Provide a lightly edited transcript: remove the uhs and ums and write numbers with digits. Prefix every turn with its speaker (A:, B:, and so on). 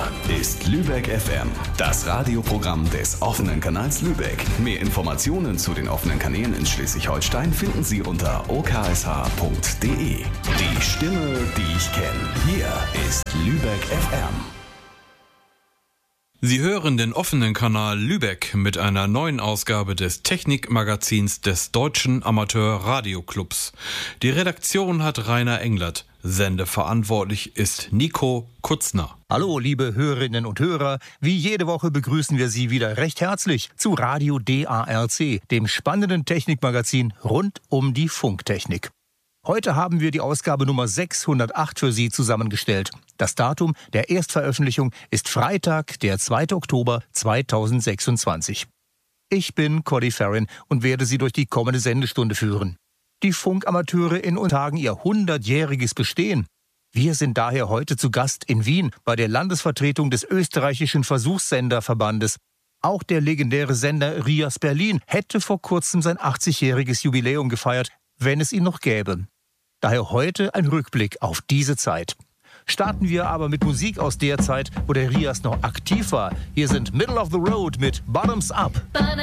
A: ist Lübeck FM, das Radioprogramm des offenen Kanals Lübeck. Mehr Informationen zu den offenen Kanälen in Schleswig-Holstein finden Sie unter oksh.de. Die Stimme, die ich kenne. Hier ist Lübeck FM.
B: Sie hören den offenen Kanal Lübeck mit einer neuen Ausgabe des Technikmagazins des Deutschen Amateur-Radioclubs. Die Redaktion hat Rainer Englert. Sendeverantwortlich ist Nico Kutzner.
C: Hallo, liebe Hörerinnen und Hörer. Wie jede Woche begrüßen wir Sie wieder recht herzlich zu Radio DARC, dem spannenden Technikmagazin rund um die Funktechnik. Heute haben wir die Ausgabe Nummer 608 für Sie zusammengestellt. Das Datum der Erstveröffentlichung ist Freitag, der 2. Oktober 2026. Ich bin Cody Farrin und werde Sie durch die kommende Sendestunde führen. Die Funkamateure in unseren Tagen ihr 100-jähriges Bestehen. Wir sind daher heute zu Gast in Wien bei der Landesvertretung des österreichischen Versuchssenderverbandes. Auch der legendäre Sender RIAS Berlin hätte vor kurzem sein 80-jähriges Jubiläum gefeiert, wenn es ihn noch gäbe. Daher heute ein Rückblick auf diese Zeit. Starten wir aber mit Musik aus der Zeit, wo der RIAS noch aktiv war. Hier sind Middle of the Road mit Bottoms Up.